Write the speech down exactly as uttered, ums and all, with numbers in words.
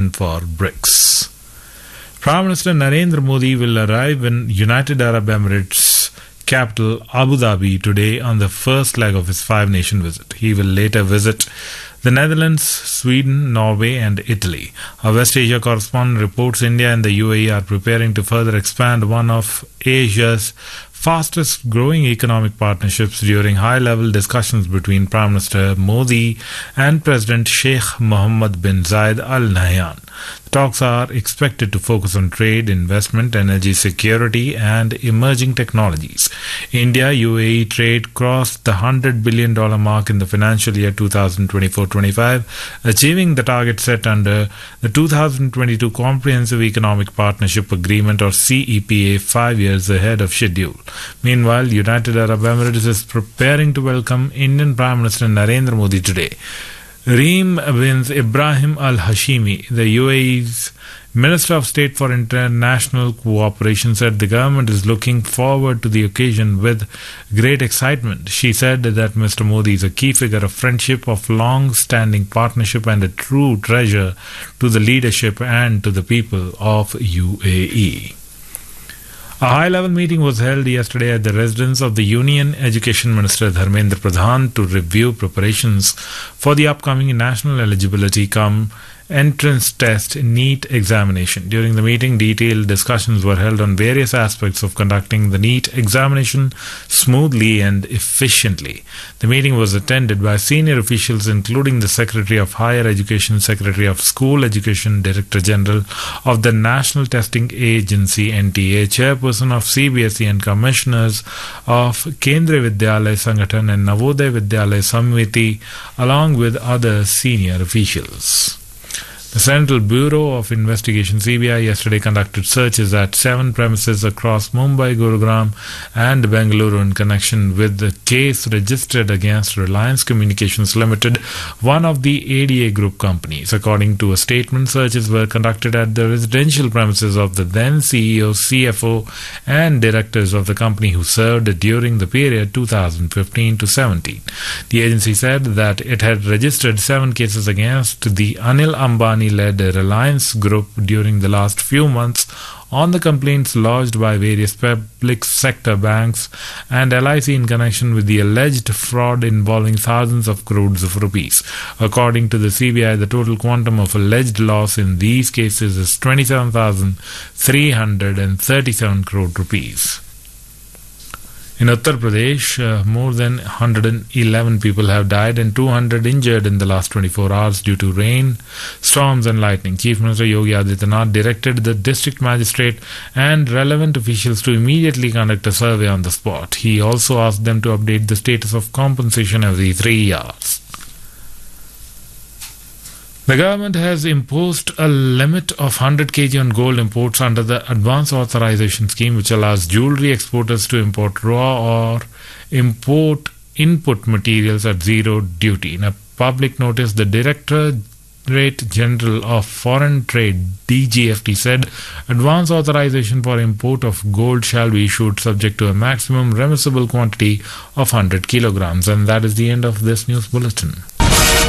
plan for BRICS. Prime Minister Narendra Modi will arrive in United Arab Emirates capital Abu Dhabi today on the first leg of his five-nation visit. He will later visit the Netherlands, Sweden, Norway and Italy. Our West Asia correspondent reports India and the U A E are preparing to further expand one of Asia's fastest growing economic partnerships during high-level discussions between Prime Minister Modi and President Sheikh Mohammed bin Zayed Al Nahyan. The talks are expected to focus on trade, investment, energy security and emerging technologies. India-U A E trade crossed the one hundred billion dollars mark in the financial year twenty twenty-four twenty-five, achieving the target set under the two thousand twenty-two Comprehensive Economic Partnership Agreement or C E P A five years ahead of schedule. Meanwhile, United Arab Emirates is preparing to welcome Indian Prime Minister Narendra Modi today. Reem bin Ibrahim Al Hashimi, the U A E's Minister of State for International Cooperation, said the government is looking forward to the occasion with great excitement. She said that Mister Modi is a key figure of friendship, of long-standing partnership and a true treasure to the leadership and to the people of U A E. A high-level meeting was held yesterday at the residence of the Union Education Minister Dharmendra Pradhan to review preparations for the upcoming National Eligibility Cum Entrance Test NEET examination. During the meeting, detailed discussions were held on various aspects of conducting the NEET examination smoothly and efficiently. The meeting was attended by senior officials including the Secretary of Higher Education, Secretary of School Education, Director General of the National Testing Agency N T A, Chairperson of C B S E and Commissioners of Kendriya Vidyalaya Sangathan and Navodaya Vidyalaya Samiti, along with other senior officials. The Central Bureau of Investigation C B I yesterday conducted searches at seven premises across Mumbai, Gurugram and Bengaluru in connection with the case registered against Reliance Communications Limited, one of the A D A Group companies. According to a statement, searches were conducted at the residential premises of the then C E O, C F O and directors of the company who served during the period two thousand fifteen to seventeen. The agency said that it had registered seven cases against the Anil Ambani led Reliance Group during the last few months on the complaints lodged by various public sector banks and L I C in connection with the alleged fraud involving thousands of crores of rupees. According to the C B I, the total quantum of alleged loss in these cases is twenty-seven thousand three hundred thirty-seven crore rupees. In Uttar Pradesh, uh, more than one hundred eleven people have died and two hundred injured in the last twenty-four hours due to rain, storms and lightning. Chief Minister Yogi Adityanath directed the district magistrate and relevant officials to immediately conduct a survey on the spot. He also asked them to update the status of compensation every three years. The government has imposed a limit of one hundred kilograms on gold imports under the Advance Authorization Scheme, which allows jewellery exporters to import raw or import input materials at zero duty. In a public notice, the Directorate General of Foreign Trade D G F T said advance authorization for import of gold shall be issued subject to a maximum remissible quantity of one hundred kilograms. And that is the end of this news bulletin.